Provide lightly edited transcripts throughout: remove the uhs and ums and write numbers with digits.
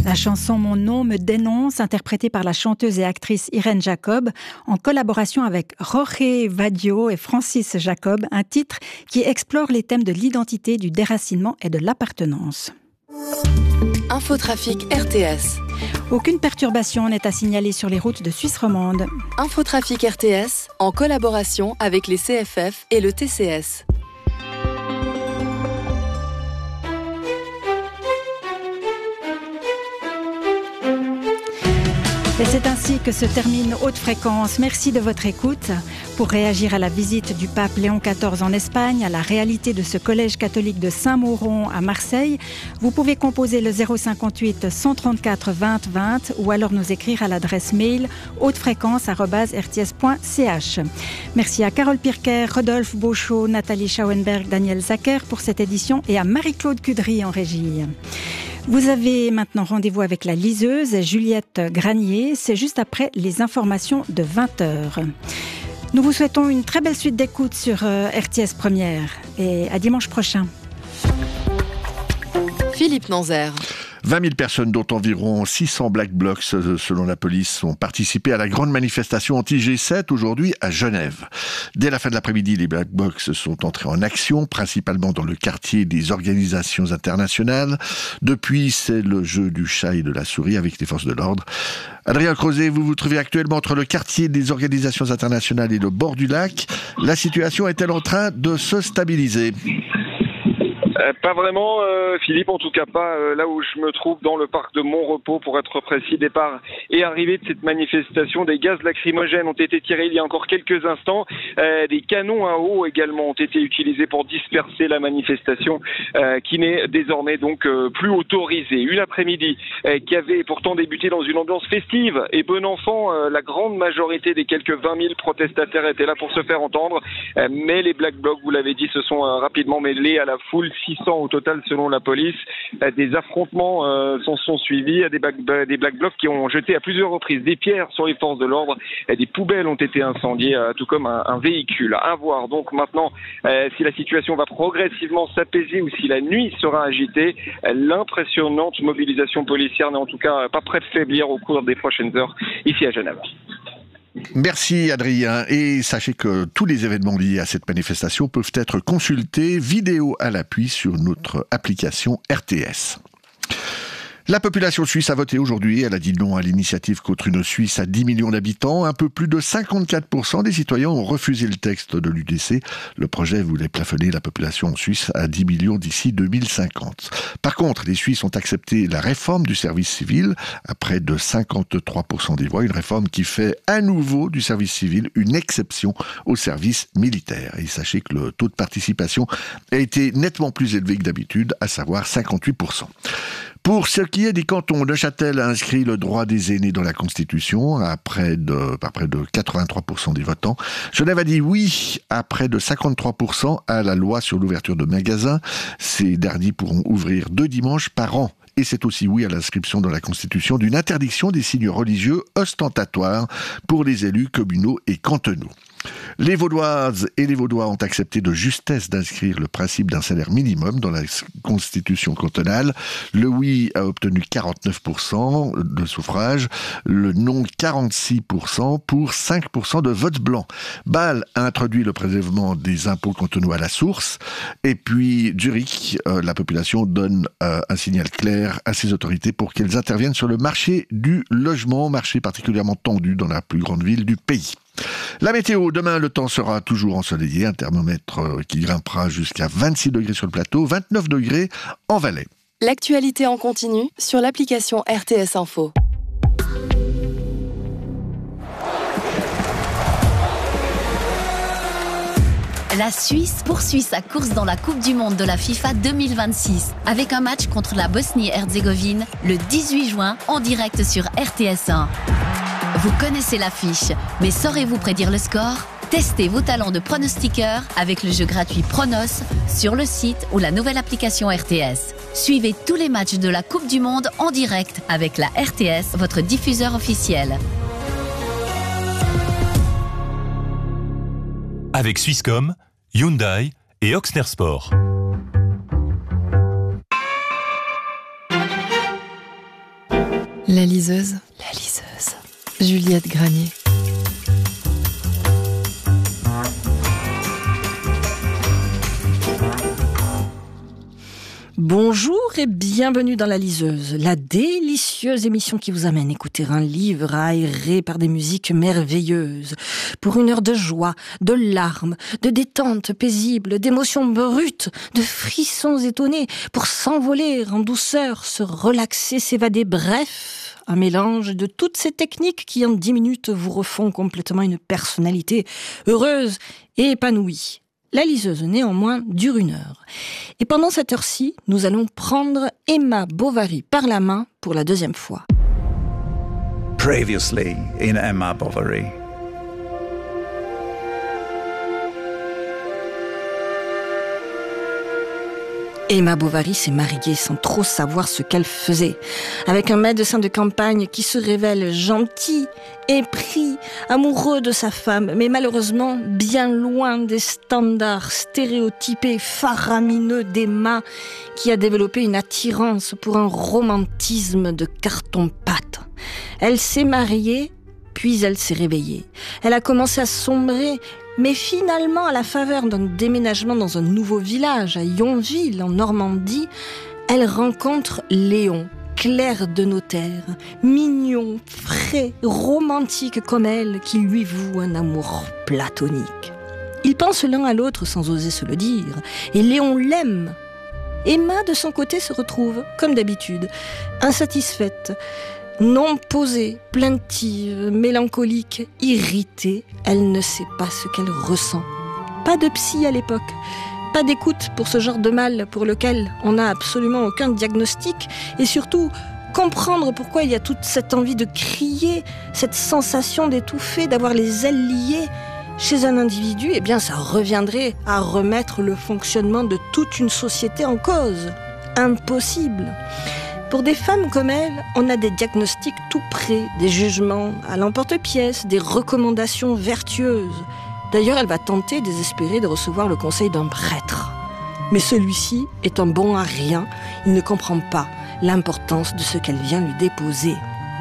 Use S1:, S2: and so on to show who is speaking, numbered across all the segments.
S1: La chanson Mon nom me dénonce, interprétée par la chanteuse et actrice Irène Jacob, en collaboration avec Jorge Vadio et Francis Jacob, un titre qui explore les thèmes de l'identité, du déracinement et de l'appartenance.
S2: Infotrafic RTS.
S1: Aucune perturbation n'est à signaler sur les routes de Suisse romande.
S2: Infotrafic RTS, en collaboration avec les CFF et le TCS.
S1: Et c'est ainsi que se termine Haute Fréquence. Merci de votre écoute. Pour réagir à la visite du pape Léon XIV en Espagne, à la réalité de ce collège catholique de Saint-Mauron à Marseille, vous pouvez composer le 058 134 20 20 ou alors nous écrire à l'adresse mail hautefréquence@rts.ch. Merci à Carole Pirker, Rodolphe Beauchot, Nathalie Schauenberg, Daniel Zacher pour cette édition et à Marie-Claude Cudry en régie. Vous avez maintenant rendez-vous avec la liseuse Juliette Granier. C'est juste après les informations de 20h. Nous vous souhaitons une très belle suite d'écoute sur RTS Première et à dimanche prochain.
S2: Philippe Nanzer.
S3: 20 000 personnes, dont environ 600 Black Blocs, selon la police, ont participé à la grande manifestation anti-G7 aujourd'hui à Genève. Dès la fin de l'après-midi, les Black Blocs sont entrés en action, principalement dans le quartier des organisations internationales. Depuis, c'est le jeu du chat et de la souris avec les forces de l'ordre. Adrien Crozet, vous vous trouvez actuellement entre le quartier des organisations internationales et le bord du lac. La situation est-elle en train de se stabiliser ?
S4: Pas vraiment, Philippe, en tout cas pas là où je me trouve dans le parc de Montrepos, pour être précis. Départ et arrivée de cette manifestation, des gaz lacrymogènes ont été tirés il y a encore quelques instants. Des canons à eau également ont été utilisés pour disperser la manifestation qui n'est désormais donc plus autorisée. Une après-midi qui avait pourtant débuté dans une ambiance festive et bon enfant. La grande majorité des quelques 20 000 protestataires étaient là pour se faire entendre. Mais les Black Blocs, vous l'avez dit, se sont rapidement mêlés à la foule. 600 au total selon la police. Des affrontements s'en sont suivis. Des Black Blocs qui ont jeté à plusieurs reprises des pierres sur les forces de l'ordre. Des poubelles ont été incendiées, tout comme un véhicule. À voir donc maintenant si la situation va progressivement s'apaiser ou si la nuit sera agitée. L'impressionnante mobilisation policière n'est en tout cas pas près de faiblir au cours des prochaines heures ici à Genève.
S3: Merci Adrien, et sachez que tous les événements liés à cette manifestation peuvent être consultés, vidéo à l'appui, sur notre application RTS. La population suisse a voté aujourd'hui. Elle a dit non à l'initiative contre une Suisse à 10 millions d'habitants. Un peu plus de 54% des citoyens ont refusé le texte de l'UDC. Le projet voulait plafonner la population en Suisse à 10 millions d'ici 2050. Par contre, les Suisses ont accepté la réforme du service civil à près de 53% des voix. Une réforme qui fait à nouveau du service civil une exception au service militaire. Et sachez que le taux de participation a été nettement plus élevé que d'habitude, à savoir 58%. Pour ce qui est des cantons, Neuchâtel a inscrit le droit des aînés dans la Constitution à près de 83% des votants. Genève a dit oui à près de 53% à la loi sur l'ouverture de magasins. Ces derniers pourront ouvrir 2 dimanches par an. Et c'est aussi oui à l'inscription dans la Constitution d'une interdiction des signes religieux ostentatoires pour les élus communaux et cantonaux. Les Vaudoises et les Vaudois ont accepté de justesse d'inscrire le principe d'un salaire minimum dans la Constitution cantonale. Le oui a obtenu 49% de suffrage, le non 46% pour 5% de votes blancs. Bâle a introduit le prélèvement des impôts cantonaux à la source. Et puis Zurich, la population donne un signal clair à ses autorités pour qu'elles interviennent sur le marché du logement, marché particulièrement tendu dans la plus grande ville du pays. La météo, demain le temps sera toujours ensoleillé, un thermomètre qui grimpera jusqu'à 26 degrés sur le plateau, 29 degrés en Valais.
S2: L'actualité en continu sur l'application RTS Info.
S5: La Suisse poursuit sa course dans la Coupe du Monde de la FIFA 2026 avec un match contre la Bosnie-Herzégovine le 18 juin en direct sur RTS1. Vous connaissez l'affiche, mais saurez-vous prédire le score ? Testez vos talents de pronostiqueur avec le jeu gratuit Pronos sur le site ou la nouvelle application RTS. Suivez tous les matchs de la Coupe du Monde en direct avec la RTS, votre diffuseur officiel.
S6: Avec Swisscom, Hyundai et Oxner Sport.
S7: La liseuse. Juliette Granier.
S8: Bonjour et bienvenue dans La Liseuse, la délicieuse émission qui vous amène écouter un livre aéré par des musiques merveilleuses, pour une heure de joie, de larmes, de détente paisible, d'émotions brutes, de frissons étonnés, pour s'envoler en douceur, se relaxer, s'évader, bref, un mélange de toutes ces techniques qui en 10 minutes vous refont complètement une personnalité heureuse et épanouie. La liseuse, néanmoins, dure 1 heure. Et pendant cette heure-ci, nous allons prendre Emma Bovary par la main pour la 2e fois.
S9: Previously in Emma Bovary.
S8: Emma Bovary s'est mariée sans trop savoir ce qu'elle faisait, avec un médecin de campagne qui se révèle gentil, épris, amoureux de sa femme, mais malheureusement bien loin des standards stéréotypés faramineux d'Emma, qui a développé une attirance pour un romantisme de carton-pâte. Elle s'est mariée, puis elle s'est réveillée. Elle a commencé à sombrer, mais finalement, à la faveur d'un déménagement dans un nouveau village, à Yonville, en Normandie, elle rencontre Léon, clerc de notaire, mignon, frais, romantique comme elle, qui lui voue un amour platonique. Ils pensent l'un à l'autre sans oser se le dire, et Léon l'aime. Emma, de son côté, se retrouve, comme d'habitude, insatisfaite, non posée, plaintive, mélancolique, irritée, elle ne sait pas ce qu'elle ressent. Pas de psy à l'époque, pas d'écoute pour ce genre de mal pour lequel on n'a absolument aucun diagnostic, et surtout comprendre pourquoi il y a toute cette envie de crier, cette sensation d'étouffer, d'avoir les ailes liées. Chez un individu, eh bien ça reviendrait à remettre le fonctionnement de toute une société en cause. Impossible. Pour des femmes comme elle, on a des diagnostics tout près, des jugements à l'emporte-pièce, des recommandations vertueuses. D'ailleurs, elle va tenter désespérée de recevoir le conseil d'un prêtre. Mais celui-ci est un bon à rien, il ne comprend pas l'importance de ce qu'elle vient lui déposer.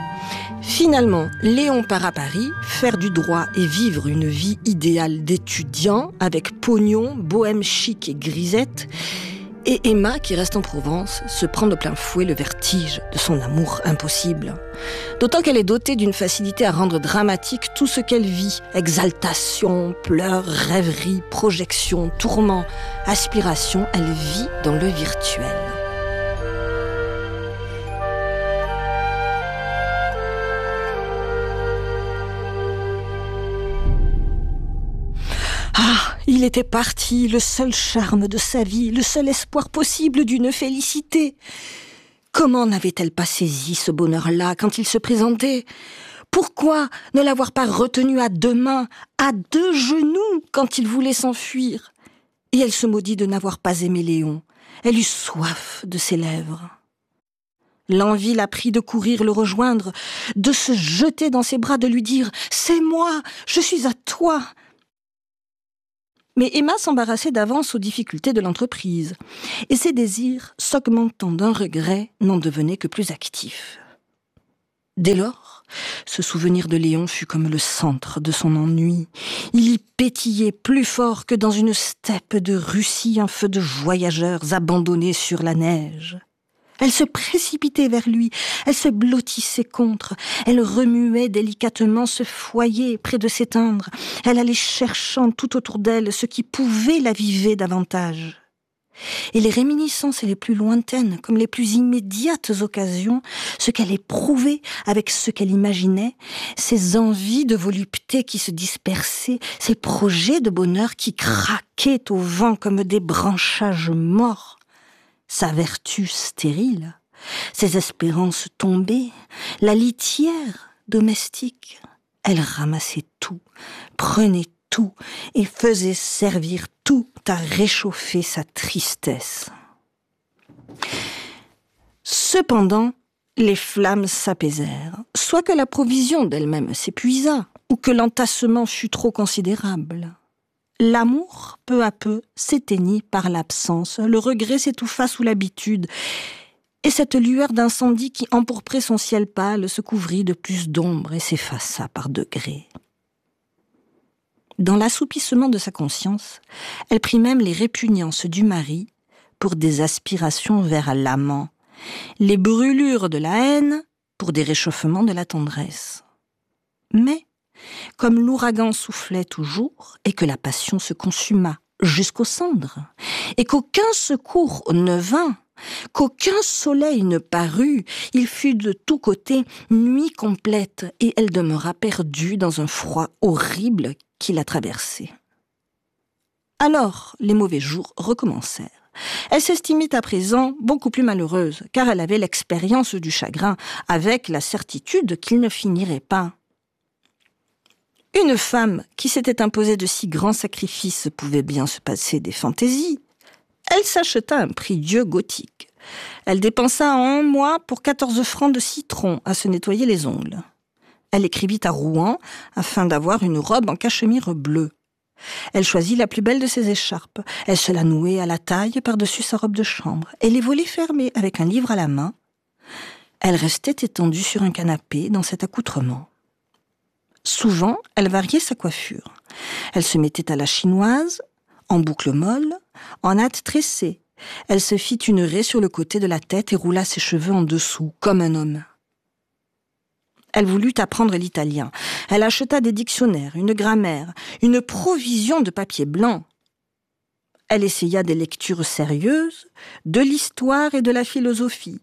S8: Finalement, Léon part à Paris, faire du droit et vivre une vie idéale d'étudiant, avec pognon, bohème chic et grisette. Et Emma, qui reste en Provence, se prend de plein fouet le vertige de son amour impossible. D'autant qu'elle est dotée d'une facilité à rendre dramatique tout ce qu'elle vit. Exaltation, pleurs, rêveries, projections, tourments, aspirations, elle vit dans le virtuel. Il était parti, le seul charme de sa vie, le seul espoir possible d'une félicité. Comment n'avait-elle pas saisi ce bonheur-là quand il se présentait ? Pourquoi ne l'avoir pas retenu à 2 mains, à 2 genoux, quand il voulait s'enfuir ? Et elle se maudit de n'avoir pas aimé Léon. Elle eut soif de ses lèvres. L'envie l'a pris de courir le rejoindre, de se jeter dans ses bras, de lui dire « C'est moi, je suis à toi !» Mais Emma s'embarrassait d'avance aux difficultés de l'entreprise, et ses désirs, s'augmentant d'un regret, n'en devenaient que plus actifs. Dès lors, ce souvenir de Léon fut comme le centre de son ennui. Il y pétillait plus fort que dans une steppe de Russie un feu de voyageurs abandonnés sur la neige. Elle se précipitait vers lui, elle se blottissait contre, elle remuait délicatement ce foyer près de s'éteindre, elle allait cherchant tout autour d'elle ce qui pouvait l'aviver davantage. Et les réminiscences les plus lointaines, comme les plus immédiates occasions, ce qu'elle éprouvait avec ce qu'elle imaginait, ces envies de volupté qui se dispersaient, ces projets de bonheur qui craquaient au vent comme des branchages morts, sa vertu stérile, ses espérances tombées, la litière domestique. Elle ramassait tout, prenait tout et faisait servir tout à réchauffer sa tristesse. Cependant, les flammes s'apaisèrent, soit que la provision d'elle-même s'épuisa, ou que l'entassement fut trop considérable. L'amour, peu à peu, s'éteignit par l'absence, le regret s'étouffa sous l'habitude, Et cette lueur d'incendie qui empourprait son ciel pâle se couvrit de plus d'ombre et s'effaça par degrés. Dans l'assoupissement de sa conscience, elle prit même les répugnances du mari pour des aspirations vers l'amant, les brûlures de la haine pour des réchauffements de la tendresse. Mais, comme l'ouragan soufflait toujours et que la passion se consuma jusqu'aux cendres, et qu'aucun secours ne vint, qu'aucun soleil ne parut, il fut de tous côtés nuit complète et elle demeura perdue dans un froid horrible qui la traversait. Alors, les mauvais jours recommencèrent. Elle s'estimait à présent beaucoup plus malheureuse, car elle avait l'expérience du chagrin, avec la certitude qu'il ne finirait pas. Une femme qui s'était imposée de si grands sacrifices pouvait bien se passer des fantaisies. Elle s'acheta un prie-dieu gothique. Elle dépensa en un mois pour 14 francs de citron à se nettoyer les ongles. Elle écrivit à Rouen afin d'avoir une robe en cachemire bleu. Elle choisit la plus belle de ses écharpes. Elle se la nouait à la taille par-dessus sa robe de chambre et les volets fermés avec un livre à la main. Elle restait étendue sur un canapé dans cet accoutrement. Souvent, elle variait sa coiffure. Elle se mettait à la chinoise, en boucle molle, en natte tressée. Elle se fit une raie sur le côté de la tête et roula ses cheveux en dessous, comme un homme. Elle voulut apprendre l'italien. Elle acheta des dictionnaires, une grammaire, une provision de papier blanc. Elle essaya des lectures sérieuses, de l'histoire et de la philosophie.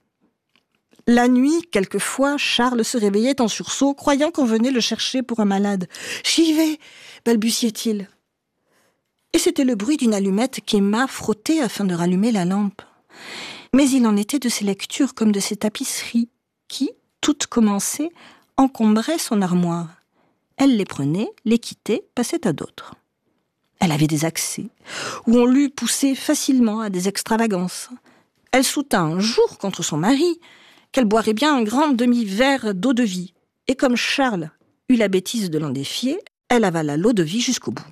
S8: La nuit, quelquefois, Charles se réveillait en sursaut, croyant qu'on venait le chercher pour un malade. « J'y vais !» balbutiait-il. Et c'était le bruit d'une allumette qu'Emma frottait afin de rallumer la lampe. Mais il en était de ses lectures comme de ses tapisseries, qui, toutes commencées, encombraient son armoire. Elle les prenait, les quittait, passait à d'autres. Elle avait des accès, où on l'eût poussée facilement à des extravagances. Elle soutint un jour contre son mari qu'elle boirait bien un grand demi-verre d'eau-de-vie. Et comme Charles eut la bêtise de l'en défier, elle avala l'eau-de-vie jusqu'au bout.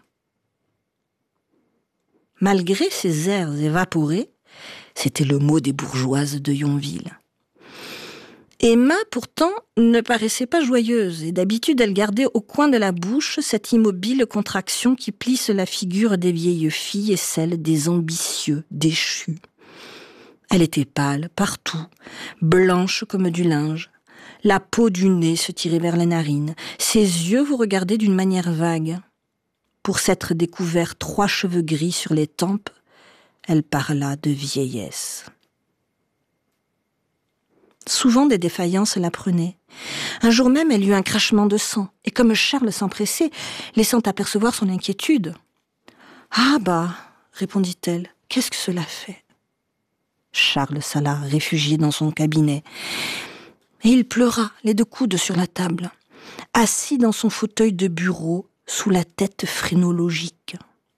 S8: Malgré ses airs évaporés, c'était le mot des bourgeoises de Yonville. Emma, pourtant, ne paraissait pas joyeuse, et d'habitude elle gardait au coin de la bouche cette immobile contraction qui plisse la figure des vieilles filles et celle des ambitieux déchus. Elle était pâle, partout, blanche comme du linge. La peau du nez se tirait vers les narines. Ses yeux vous regardaient d'une manière vague. Pour s'être découvert 3 cheveux gris sur les tempes, elle parla de vieillesse. Souvent des défaillances la prenaient. Un jour même, elle eut un crachement de sang, et comme Charles s'empressait, laissant apercevoir son inquiétude. « Ah bah, répondit-elle, qu'est-ce que cela fait ?» Charles s'alla réfugié dans son cabinet, et il pleura, les 2 coudes sur la table, assis dans son fauteuil de bureau, sous la tête phrénologique.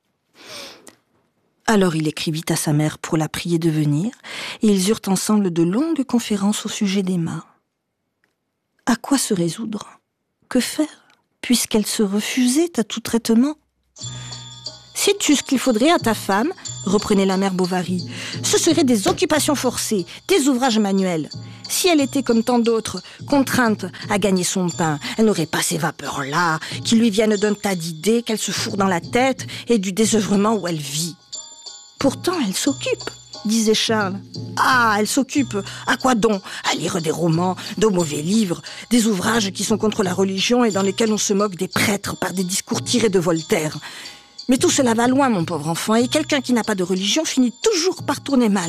S8: Alors il écrivit à sa mère pour la prier de venir, et ils eurent ensemble de longues conférences au sujet d'Emma. À quoi se résoudre ? Que faire, puisqu'elle se refusait à tout traitement ? Sais-tu ce qu'il faudrait à ta femme ? Reprenait la mère Bovary. Ce seraient des occupations forcées, des ouvrages manuels. Si elle était comme tant d'autres, contrainte à gagner son pain, elle n'aurait pas ces vapeurs-là, qui lui viennent d'un tas d'idées qu'elle se fourre dans la tête et du désœuvrement où elle vit. Pourtant, elle s'occupe, disait Charles. Ah, elle s'occupe. À quoi donc ? À lire des romans, de mauvais livres, des ouvrages qui sont contre la religion et dans lesquels on se moque des prêtres par des discours tirés de Voltaire. Mais tout cela va loin, mon pauvre enfant, et quelqu'un qui n'a pas de religion finit toujours par tourner mal.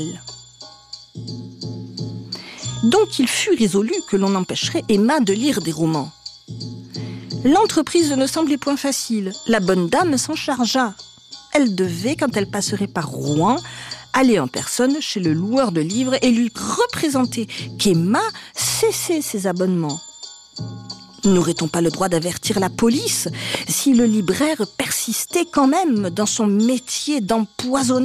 S8: Donc il fut résolu que l'on empêcherait Emma de lire des romans. L'entreprise ne semblait point facile. La bonne dame s'en chargea. Elle devait, quand elle passerait par Rouen, aller en personne chez le loueur de livres et lui représenter qu'Emma cessait ses abonnements. N'aurait-on pas le droit d'avertir la police si le libraire persistait quand même dans son métier d'empoisonner